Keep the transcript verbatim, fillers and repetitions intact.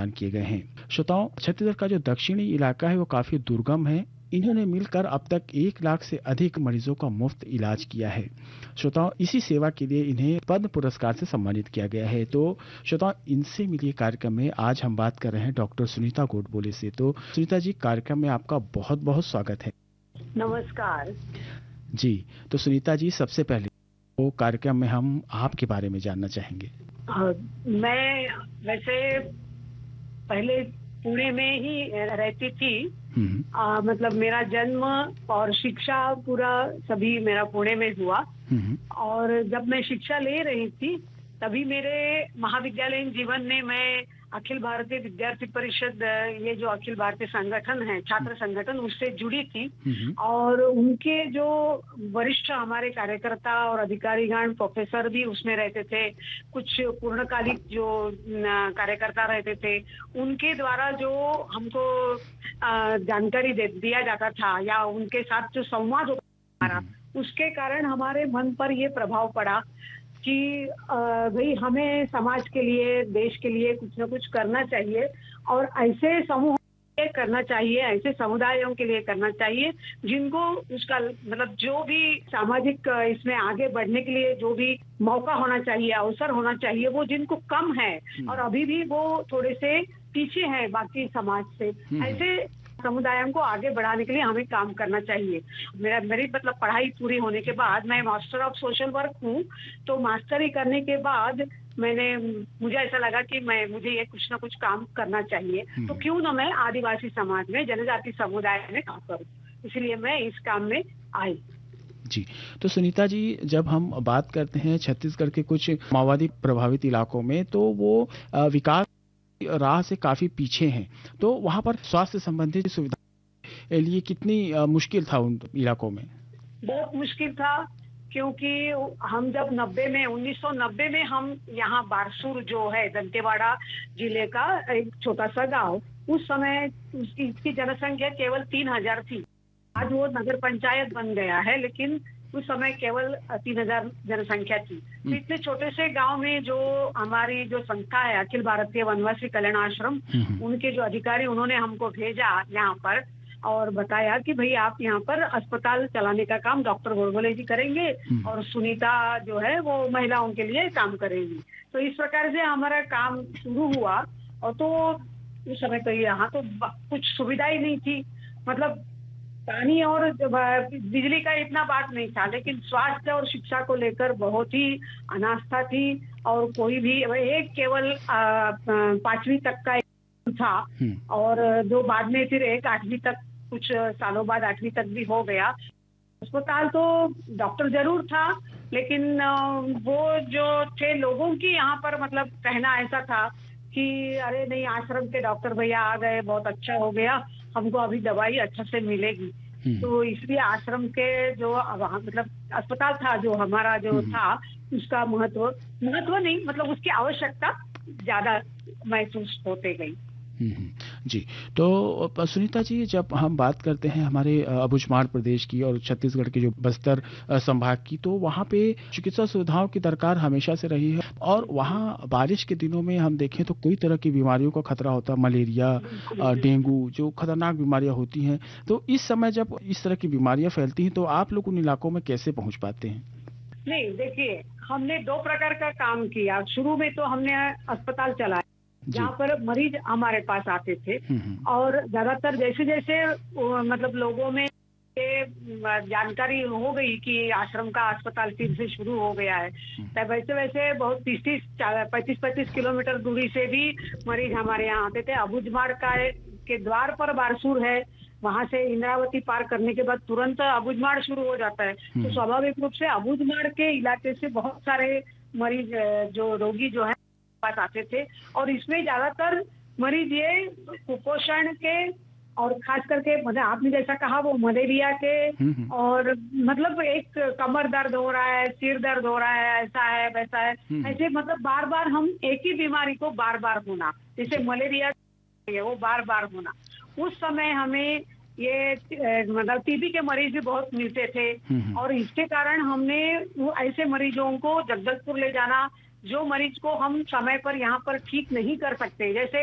किए गए हैं। श्रोताओं, छत्तीसगढ़ का जो दक्षिणी इलाका है वो काफी दुर्गम है। इन्होंने मिलकर अब तक एक लाख से अधिक मरीजों का मुफ्त इलाज किया है। श्रोताओं, इसी सेवा के लिए इन्हें पद्म पुरस्कार से सम्मानित किया गया है। तो श्रोताओं, इनसे मिलिए कार्यक्रम में आज हम बात कर रहे हैं डॉक्टर सुनीता गोडबोले से। तो सुनीता जी, कार्यक्रम में आपका बहुत बहुत स्वागत है। नमस्कार जी। तो सुनीता जी, सबसे पहले तो कार्यक्रम में हम आपके बारे में जानना चाहेंगे। आ, मैं वैसे पहले पुणे में ही रहती थी। आ, मतलब मेरा जन्म और शिक्षा पूरा सभी मेरा पुणे में हुआ। और जब मैं शिक्षा ले रही थी तभी मेरे महाविद्यालयीन जीवन में मैं अखिल भारतीय विद्यार्थी परिषद, ये जो अखिल भारतीय संगठन है, छात्र संगठन, उससे जुड़ी थी। और उनके जो वरिष्ठ हमारे कार्यकर्ता और अधिकारीगण, प्रोफेसर भी उसमें रहते थे। कुछ पूर्णकालिक जो कार्यकर्ता रहते थे, उनके द्वारा जो हमको जानकारी दे दिया जाता था या उनके साथ जो संवाद होता था, उसके कारण हमारे मन पर ये प्रभाव पड़ा कि भाई हमें समाज के लिए, देश के लिए कुछ ना कुछ करना चाहिए और ऐसे समूह करना चाहिए, ऐसे समुदायों के लिए करना चाहिए जिनको उसका मतलब जो भी सामाजिक इसमें आगे बढ़ने के लिए जो भी मौका होना चाहिए, अवसर होना चाहिए, वो जिनको कम है और अभी भी वो थोड़े से पीछे है बाकी समाज से, ऐसे समुदायों को आगे बढ़ाने के लिए हमें काम करना चाहिए। मेरा मेरी मतलब पढ़ाई पूरी होने के बाद मैं मास्टर ऑफ सोशल वर्क हूँ। तो मास्टरी करने के बाद मैंने मुझे ऐसा लगा कि मैं मुझे ये कुछ ना कुछ काम करना चाहिए, तो क्यों ना मैं आदिवासी समाज में, जनजाति समुदाय में काम करूँ, इसलिए मैं इस काम में आई। जी। तो सुनीता जी, जब हम बात करते हैं छत्तीसगढ़ के कुछ माओवादी प्रभावित इलाकों में, तो वो विकास राह से काफी पीछे हैं, तो वहां पर स्वास्थ्य संबंधित सुविधा के लिए कितनी मुश्किल था उन इलाकों में? बहुत मुश्किल था, क्योंकि हम जब नब्बे में उन्नीस सौ नब्बे में हम यहाँ बारसूर जो है दंतेवाड़ा जिले का एक छोटा सा गांव, उस समय उसकी इसकी जनसंख्या केवल तीन हजार थी। आज वो नगर पंचायत बन गया है, लेकिन उस समय केवल तीन हजार जनसंख्या थी। तो इतने छोटे से गांव में जो हमारी जो संस्था है अखिल भारतीय वनवासी कल्याण आश्रम, उनके जो अधिकारी, उन्होंने हमको भेजा यहाँ पर और बताया कि भाई आप यहाँ पर अस्पताल चलाने का काम डॉक्टर गोडबोले जी करेंगे और सुनीता जो है वो महिलाओं के लिए काम करेंगी। तो इस प्रकार से हमारा काम शुरू हुआ। और तो उस समय तो यहाँ तो कुछ सुविधा ही नहीं थी, मतलब पानी और बिजली का इतना बात नहीं था, लेकिन स्वास्थ्य और शिक्षा को लेकर बहुत ही अनास्था थी। और कोई भी एक केवल पांचवी तक का था और जो बाद में फिर एक आठवीं तक, कुछ सालों बाद आठवीं तक भी हो गया। अस्पताल तो डॉक्टर जरूर था, लेकिन वो जो थे लोगों की यहाँ पर मतलब कहना ऐसा था कि अरे नहीं, आश्रम के डॉक्टर भैया आ गए, बहुत अच्छा हो गया, हमको अभी दवाई अच्छा से मिलेगी। तो इसलिए आश्रम के जो मतलब अस्पताल था जो हमारा जो था, उसका महत्व महत्व नहीं मतलब उसकी आवश्यकता ज्यादा महसूस होते गई। जी। तो सुनीता जी, जब हम बात करते हैं हमारे अबुझमाड़ प्रदेश की और छत्तीसगढ़ के जो बस्तर संभाग की, तो वहाँ पे चिकित्सा सुविधाओं की दरकार हमेशा से रही है। और वहाँ बारिश के दिनों में हम देखें तो कई तरह की बीमारियों का खतरा होता है, मलेरिया, डेंगू, जो खतरनाक बीमारियां होती हैं। तो इस समय जब इस तरह की बीमारियां फैलती हैं, तो आप लोग उन इलाकों में कैसे पहुँच पाते हैं? नहीं, देखिए, हमने दो प्रकार का काम किया। शुरू में तो हमने अस्पताल चलाया जहाँ पर मरीज हमारे पास आते थे, और ज्यादातर जैसे जैसे मतलब लोगों में जानकारी हो गई कि आश्रम का अस्पताल फिर से शुरू हो गया है, तब वैसे वैसे बहुत तीस तीस पैंतीस पैंतीस किलोमीटर दूरी से भी मरीज हमारे यहाँ आते थे। अबुझमाड़ का के द्वार पर बारसूर है, वहां से इंद्रावती पार करने के बाद तुरंत अबुझमाड़ शुरू हो जाता है। तो स्वाभाविक रूप से अबुझमाड़ के इलाके से बहुत सारे मरीज जो रोगी जो है पास आते थे। और इसमें ज्यादातर मरीज ये कुपोषण के और खास करके मतलब आपने जैसा कहा वो मलेरिया के, और मतलब एक कमर दर्द हो रहा है, सिर दर्द हो रहा है, ऐसा है वैसा है, ऐसे मतलब बार बार हम एक ही बीमारी को बार बार होना, जैसे मलेरिया वो बार बार होना, उस समय हमें ये मतलब टीबी के मरीज भी बहुत मिलते थे। और इसके कारण हमने वो ऐसे मरीजों को जगदलपुर ले जाना, जो मरीज को हम समय पर यहाँ पर ठीक नहीं कर सकते, जैसे